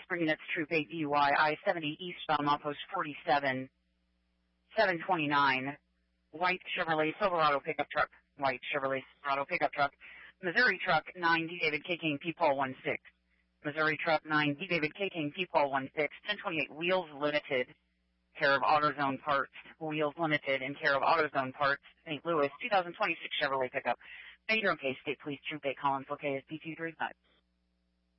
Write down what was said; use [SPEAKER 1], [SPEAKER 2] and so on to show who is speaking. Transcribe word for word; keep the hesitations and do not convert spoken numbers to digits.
[SPEAKER 1] Spring Units Troop eight D U I, I seventy eastbound, outpost forty-seven, seven twenty-nine, white Chevrolet Silverado pickup truck, white Chevrolet Silverado pickup truck, Missouri truck nine D David K King P-Paul one six, Missouri truck nine D David K King P-Paul one six, ten twenty-eight Wheels Limited, care of AutoZone Parts, Wheels Limited and care of AutoZone Parts, Saint Louis, two thousand twenty-six Chevrolet pickup. Major and K State Police Troop eight Collins, located P two thirty-five.